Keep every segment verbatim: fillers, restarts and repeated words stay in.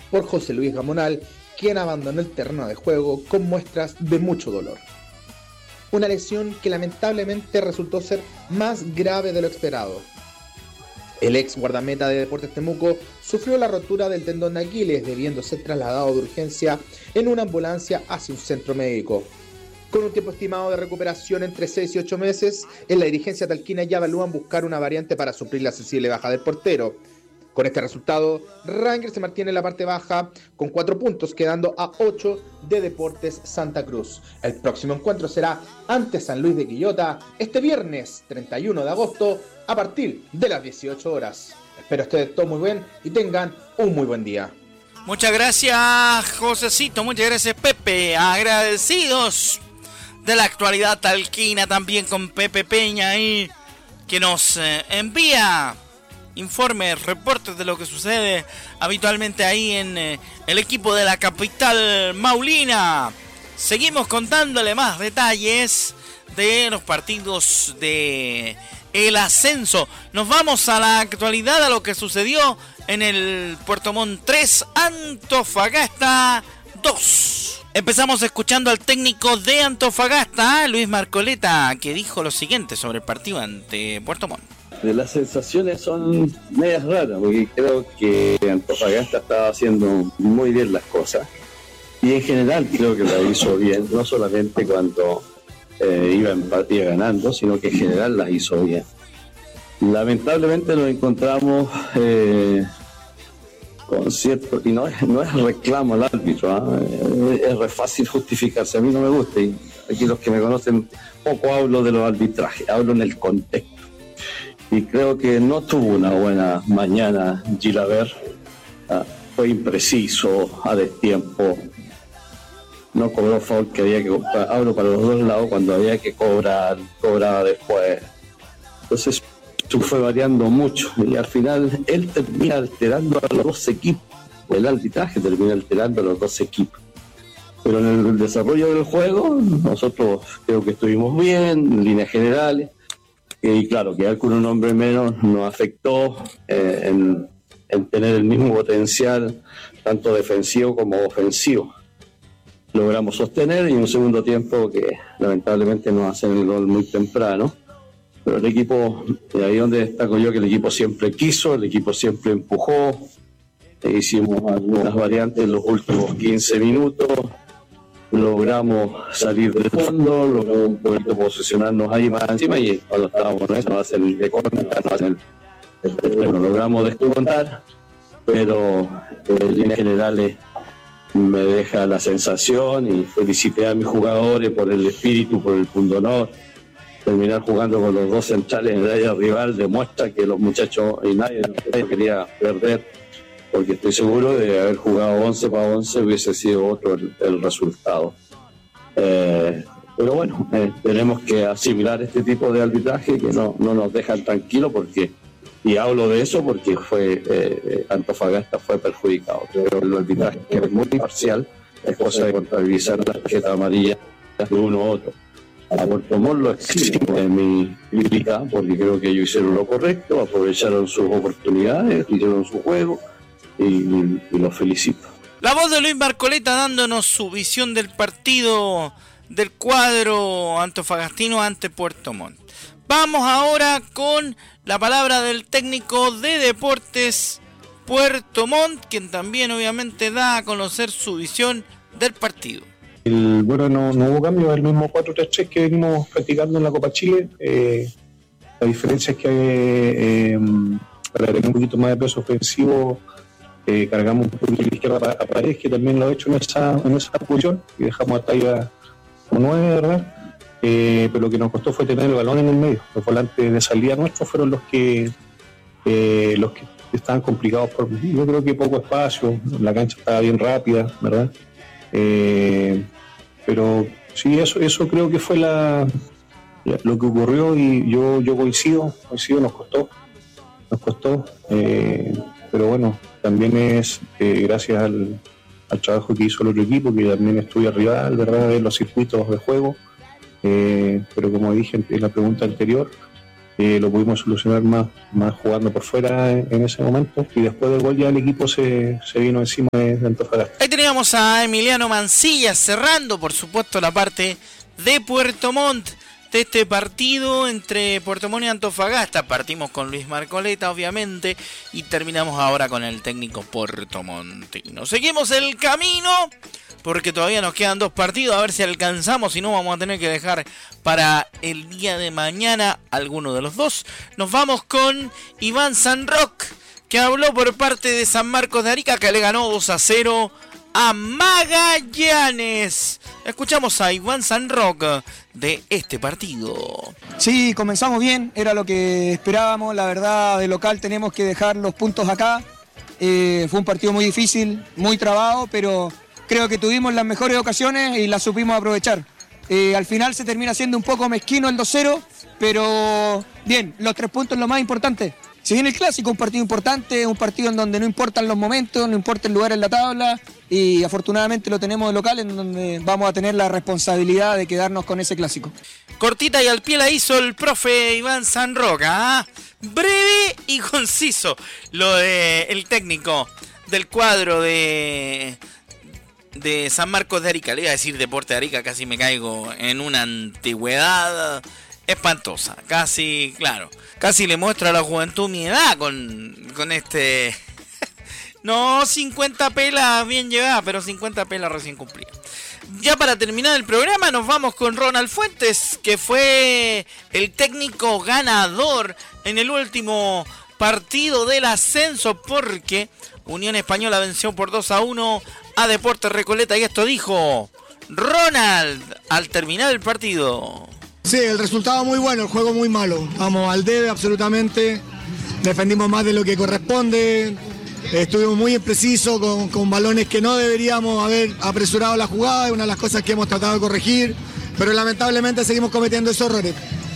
por José Luis Gamonal, quien abandonó el terreno de juego con muestras de mucho dolor. Una lesión que lamentablemente resultó ser más grave de lo esperado. El ex guardameta de Deportes Temuco sufrió la rotura del tendón de Aquiles, debiendo ser trasladado de urgencia en una ambulancia hacia un centro médico. Con un tiempo estimado de recuperación entre seis y ocho meses, en la dirigencia talquina ya evalúan buscar una variante para suplir la sensible baja del portero. Con este resultado, Rangers se mantiene en la parte baja con cuatro puntos, quedando a ocho de Deportes Santa Cruz. El próximo encuentro será ante San Luis de Quillota este viernes treinta y uno de agosto a partir de las dieciocho horas. Espero ustedes todo muy bien y tengan un muy buen día. Muchas gracias, Josecito. Muchas gracias, Pepe. Agradecidos de la actualidad talquina también con Pepe Peña ahí, que nos eh, envía informes, reportes de lo que sucede habitualmente ahí en eh, el equipo de la capital maulina. Seguimos contándole más detalles de los partidos de el ascenso. Nos vamos a la actualidad, a lo que sucedió en el Puerto Montt tres, Antofagasta dos. Empezamos escuchando al técnico de Antofagasta, Luis Marcoleta, que dijo lo siguiente sobre el partido ante Puerto Montt. Las sensaciones son medias raras, porque creo que Antofagasta estaba haciendo muy bien las cosas. Y en general creo que la hizo bien, no solamente cuando eh, iba, iba ganando, sino que en general las hizo bien. Lamentablemente nos encontramos eh, con cierto, y no es, no es reclamo al árbitro, ¿eh? es, es fácil justificarse, a mí no me gusta, y aquí los que me conocen poco hablo de los arbitrajes, hablo en el contexto. Y creo que no tuvo una buena mañana Gilaver, ¿ah? Fue impreciso, a destiempo, no cobró foul que había que cobrar, hablo para los dos lados, cuando había que cobrar, cobraba después. Entonces eso fue variando mucho y al final él termina alterando a los dos equipos, el arbitraje termina alterando a los dos equipos. Pero en el desarrollo del juego nosotros creo que estuvimos bien, en líneas generales. Y claro, quedar con un hombre menos nos afectó eh, en, en tener el mismo potencial, tanto defensivo como ofensivo. Logramos sostener y un segundo tiempo que lamentablemente nos hacen el gol muy temprano. Pero el equipo, y ahí donde destaco yo que el equipo siempre quiso, el equipo siempre empujó. E hicimos algunas variantes en los últimos quince minutos. Logramos salir del fondo, logramos un poquito posicionarnos ahí más encima y cuando estábamos en eso nos hacen el de contra, nos hacen el, el, bueno, logramos descontar, pero en líneas generales me deja la sensación y felicité a mis jugadores por el espíritu, por el pundonor. Terminar jugando con los dos centrales en el área rival demuestra que los muchachos y nadie, nadie quería perder, porque estoy seguro de haber jugado once para once hubiese sido otro el, el resultado. Eh, pero bueno, eh, tenemos que asimilar este tipo de arbitraje que no, no nos dejan tranquilos, porque, y hablo de eso porque fue eh, Antofagasta fue perjudicado. Creo que el arbitraje es muy parcial, es cosa de contabilizar la tarjeta amarilla de uno u otro. A Puerto Montt lo eximo de mi crítica, porque creo que ellos hicieron lo correcto, aprovecharon sus oportunidades, hicieron su juego, y, y, y los felicito. La voz de Luis Marcoleta dándonos su visión del partido del cuadro antofagastino ante Puerto Montt. Vamos ahora con la palabra del técnico de Deportes Puerto Montt, quien también obviamente da a conocer su visión del partido. El, bueno, no, no hubo cambio, es el mismo cuatro tres tres que venimos practicando en la Copa Chile. Eh, la diferencia es que eh, eh, para tener un poquito más de peso ofensivo, Eh, cargamos un poquito la izquierda a Paredes, que también lo ha hecho en esa, en esa posición, y dejamos a Taiba como nueve, ¿verdad? Eh, pero lo que nos costó fue tener el balón en el medio. Los volantes de salida nuestros fueron los que eh, los que estaban complicados por, yo creo que poco espacio, la cancha estaba bien rápida, ¿verdad? Eh, pero sí, eso eso creo que fue la, la lo que ocurrió, y yo yo coincido, coincido, nos costó, nos costó, eh, pero bueno, también es eh, gracias al, al trabajo que hizo el otro equipo, que también estudia rival, ¿verdad?, en los circuitos de juego, eh, pero como dije en la pregunta anterior, eh, lo pudimos solucionar más, más jugando por fuera en, en ese momento, y después del gol ya el equipo se, se vino encima de, de Antofagasta. Ahí teníamos a Emiliano Mancilla cerrando, por supuesto, la parte de Puerto Montt de este partido entre Puerto Montt y Antofagasta. Partimos con Luis Marcoleta, obviamente, y terminamos ahora con el técnico puertomontino. Seguimos el camino, porque todavía nos quedan dos partidos, a ver si alcanzamos, si no vamos a tener que dejar para el día de mañana alguno de los dos. Nos vamos con Iván San Roque, que habló por parte de San Marcos de Arica, que le ganó dos a cero a Magallanes. Escuchamos a Iván San Roque de este partido. Sí, comenzamos bien, era lo que esperábamos. La verdad, de local tenemos que dejar los puntos acá. Eh, fue un partido muy difícil, muy trabado, pero creo que tuvimos las mejores ocasiones y las supimos aprovechar. Eh, al final se termina siendo un poco mezquino el dos cero, pero bien, los tres puntos es lo más importante. Si viene el clásico, un partido importante, un partido en donde no importan los momentos, no importa el lugar en la tabla, y afortunadamente lo tenemos de local, en donde vamos a tener la responsabilidad de quedarnos con ese clásico. Cortita y al pie la hizo el profe Iván San Roque, ¿eh? Breve y conciso lo de el técnico del cuadro de de San Marcos de Arica. Le iba a decir Deporte de Arica, casi me caigo en una antigüedad espantosa, casi, claro, casi le muestra a la juventud mi edad con, con este... No, cincuenta pelas bien llevadas, pero cincuenta pelas recién cumplidas. Ya para terminar el programa nos vamos con Ronald Fuentes, que fue el técnico ganador en el último partido del ascenso, porque Unión Española venció por dos a uno a Deportes Recoleta, y esto dijo Ronald al terminar el partido. Sí, el resultado muy bueno, el juego muy malo. Vamos al debe absolutamente, defendimos más de lo que corresponde, estuvimos muy imprecisos con, con balones que no deberíamos haber apresurado la jugada, es una de las cosas que hemos tratado de corregir, pero lamentablemente seguimos cometiendo esos errores.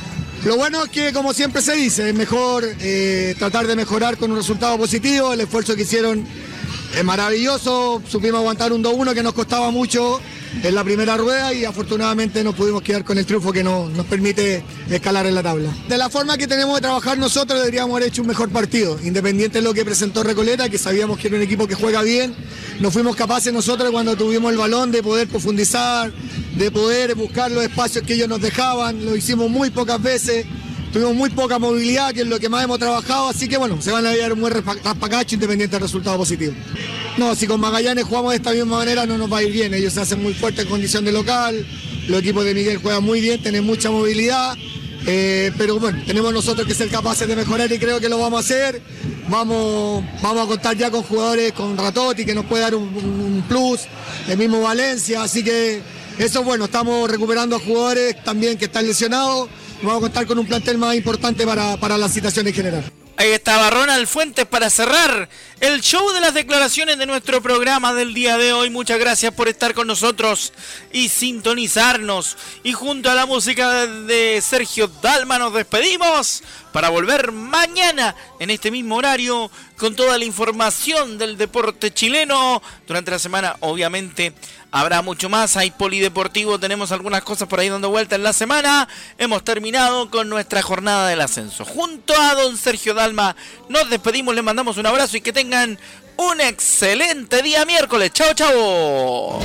Lo bueno es que, como siempre se dice, es mejor eh, tratar de mejorar con un resultado positivo. El esfuerzo que hicieron es maravilloso, supimos aguantar un dos uno que nos costaba mucho en la primera rueda y afortunadamente nos pudimos quedar con el triunfo que no, nos permite escalar en la tabla. De la forma que tenemos de trabajar nosotros deberíamos haber hecho un mejor partido, independiente de lo que presentó Recoleta, que sabíamos que era un equipo que juega bien. No fuimos capaces nosotros cuando tuvimos el balón de poder profundizar, de poder buscar los espacios que ellos nos dejaban, lo hicimos muy pocas veces. Tuvimos muy poca movilidad, que es lo que más hemos trabajado, así que bueno, se van a llevar un buen raspacacho independiente del resultado positivo. No, si con Magallanes jugamos de esta misma manera no nos va a ir bien, ellos se hacen muy fuertes en condición de local, los equipos de Miguel juegan muy bien, tienen mucha movilidad, eh, pero bueno, tenemos nosotros que ser capaces de mejorar y creo que lo vamos a hacer. Vamos, vamos a contar ya con jugadores, con Ratotti, que nos puede dar un, un plus, el mismo Valencia, así que eso es bueno, estamos recuperando a jugadores también que están lesionados. Vamos a contar con un plantel más importante para, para la situación en general. Ahí estaba Ronald Fuentes para cerrar el show de las declaraciones de nuestro programa del día de hoy. Muchas gracias por estar con nosotros y sintonizarnos. Y junto a la música de Sergio Dalma nos despedimos para volver mañana en este mismo horario con toda la información del deporte chileno. Durante la semana, obviamente, habrá mucho más. Hay polideportivo, tenemos algunas cosas por ahí dando vuelta en la semana. Hemos terminado con nuestra jornada del ascenso. Junto a don Sergio Dalma nos despedimos, les mandamos un abrazo y que tengan un excelente día miércoles. Chao, chao.